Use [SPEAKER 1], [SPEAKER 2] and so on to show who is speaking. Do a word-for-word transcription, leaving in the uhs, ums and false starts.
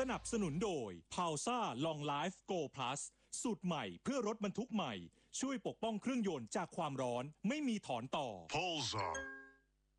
[SPEAKER 1] นับสนุนโดย พาวซ่า Long Life Go Plus สูตรใหม่เพื่อรถบรรทุกใหม่ช่วยปกป้องเครื่องยนต์จากความร้อนไม่มีถอนต่อ
[SPEAKER 2] Pulsar